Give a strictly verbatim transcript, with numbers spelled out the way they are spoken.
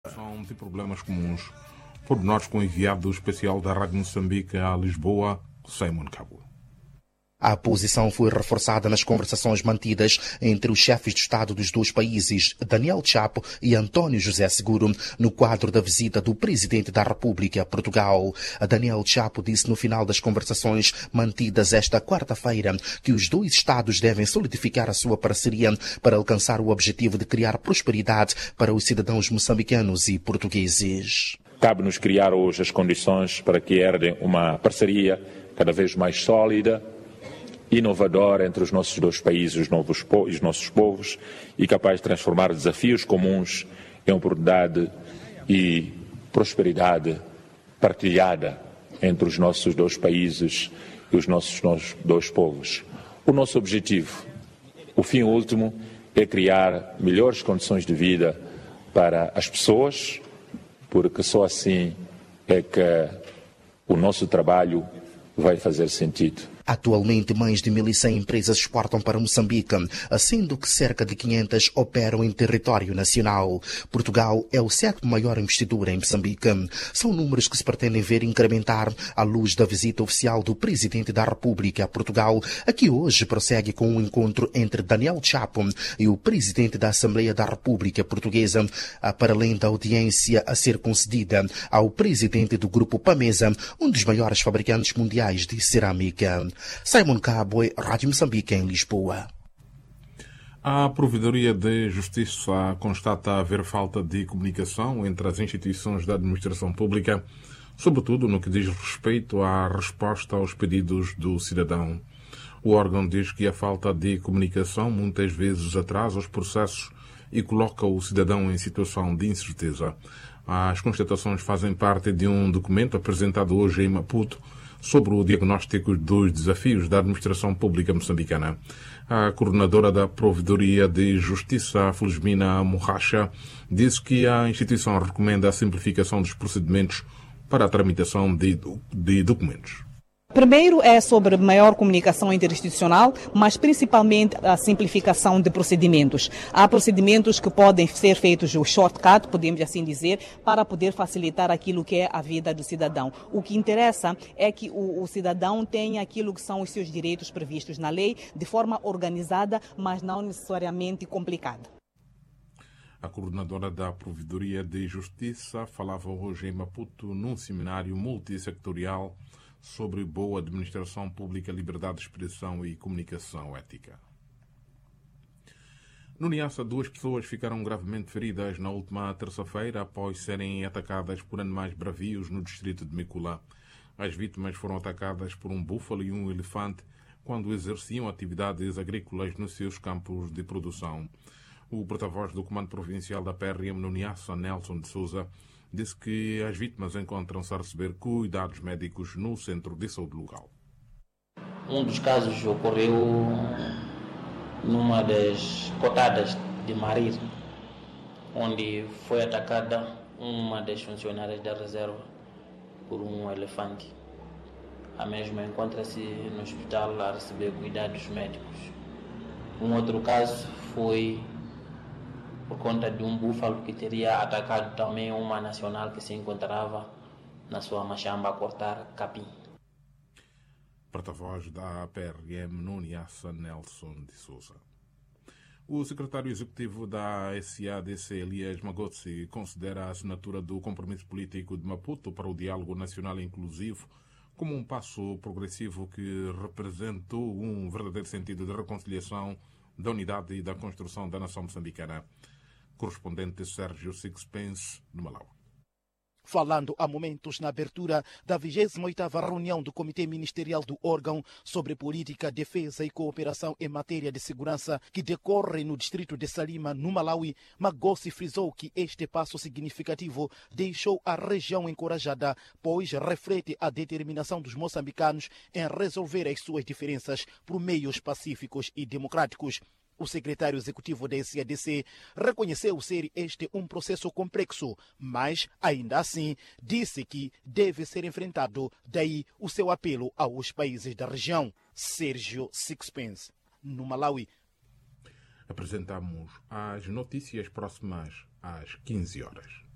São de problemas comuns. Por nós, com o enviado especial da Rádio Moçambique a Lisboa, Simon Cabo. A posição foi reforçada nas conversações mantidas entre os chefes de Estado dos dois países, Daniel Chapo e António José Seguro, no quadro da visita do Presidente da República a Portugal. Daniel Chapo disse no final das conversações mantidas esta quarta-feira que os dois Estados devem solidificar a sua parceria para alcançar o objetivo de criar prosperidade para os cidadãos moçambicanos e portugueses. Cabe-nos criar hoje as condições para que herdem uma parceria cada vez mais sólida, inovadora entre os nossos dois países, os, novos, os nossos povos, e capaz de transformar desafios comuns em oportunidade e prosperidade partilhada entre os nossos dois países e os nossos, nossos dois povos. O nosso objetivo, o fim último, é criar melhores condições de vida para as pessoas, porque só assim é que o nosso trabalho vai fazer sentido. Atualmente, mais de mil e cem empresas exportam para Moçambique, sendo que cerca de quinhentas operam em território nacional. Portugal é o sétimo maior investidor em Moçambique. São números que se pretendem ver incrementar à luz da visita oficial do Presidente da República a Portugal, a que hoje prossegue com um encontro entre Daniel Chapo e o Presidente da Assembleia da República Portuguesa, para além da audiência a ser concedida ao Presidente do Grupo Pamesa, um dos maiores fabricantes mundiais de cerâmica. Simon Cabo, Rádio Moçambique, em Lisboa. A Provedoria de Justiça constata haver falta de comunicação entre as instituições da administração pública, sobretudo no que diz respeito à resposta aos pedidos do cidadão. O órgão diz que a falta de comunicação muitas vezes atrasa os processos e coloca o cidadão em situação de incerteza. As constatações fazem parte de um documento apresentado hoje em Maputo sobre o diagnóstico dos desafios da administração pública moçambicana. A coordenadora da Provedoria de Justiça, Felizmina Morracha, disse que a instituição recomenda a simplificação dos procedimentos para a tramitação de, de documentos. Primeiro é sobre maior comunicação interinstitucional, mas principalmente a simplificação de procedimentos. Há procedimentos que podem ser feitos o shortcut, podemos assim dizer, para poder facilitar aquilo que é a vida do cidadão. O que interessa é que o, o cidadão tenha aquilo que são os seus direitos previstos na lei de forma organizada, mas não necessariamente complicada. A coordenadora da Provedoria de Justiça falava hoje em Maputo num seminário multissectorial sobre boa administração pública, liberdade de expressão e comunicação ética. No Niassa, duas pessoas ficaram gravemente feridas na última terça-feira após serem atacadas por animais bravios no distrito de Micula. As vítimas foram atacadas por um búfalo e um elefante quando exerciam atividades agrícolas nos seus campos de produção. O porta-voz do Comando Provincial da P R M no Niassa, Nelson de Souza, disse que as vítimas encontram-se a receber cuidados médicos no centro de saúde local. Um dos casos ocorreu numa das cotadas de Marir, onde foi atacada uma das funcionárias da reserva por um elefante. A mesma encontra-se no hospital a receber cuidados médicos. Um outro caso foi por conta de um búfalo que teria atacado também uma nacional que se encontrava na sua machamba a cortar capim. Porta-voz da P R M no Niassa, Nelson de Souza. O secretário executivo da S A D C, Elias Magotsi, considera a assinatura do compromisso político de Maputo para o diálogo nacional inclusivo como um passo progressivo que representou um verdadeiro sentido de reconciliação, da unidade e da construção da nação moçambicana. Correspondente Sérgio Sixpence, no Malawi. Falando há momentos na abertura da vigésima oitava reunião do Comitê Ministerial do órgão sobre política, defesa e cooperação em matéria de segurança que decorre no distrito de Salima, no Malawi, Magotsi frisou que este passo significativo deixou a região encorajada, pois reflete a determinação dos moçambicanos em resolver as suas diferenças por meios pacíficos e democráticos. O secretário executivo da S A D C reconheceu ser este um processo complexo, mas, ainda assim, disse que deve ser enfrentado, daí o seu apelo aos países da região. Sérgio Sixpence, no Malawi. Apresentamos as notícias próximas às quinze horas.